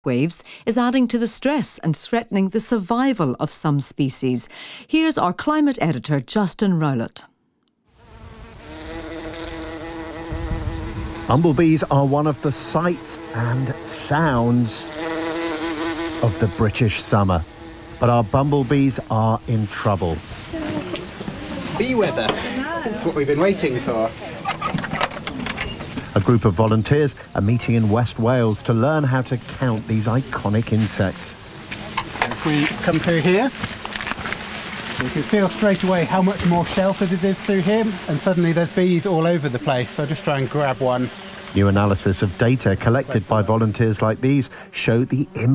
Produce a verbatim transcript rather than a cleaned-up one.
waves is adding to the stress and threatening the survival of some species. Here's our climate editor, Justin Rowlett. Bumblebees are one of the sights and sounds of the British summer. But our bumblebees are in trouble. Bee weather. That's what we've been waiting for. A group of volunteers are meeting in West Wales to learn how to count these iconic insects. If we come through here, you can feel straight away how much more sheltered it is through here, and suddenly there's bees all over the place. So just try and grab one. New analysis of data collected by volunteers like these show the impact